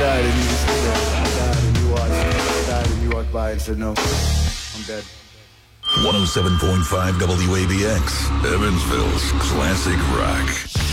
died and you said that. I died and you walked by and said no. I'm dead. 107.5 WABX, Evansville's classic rock.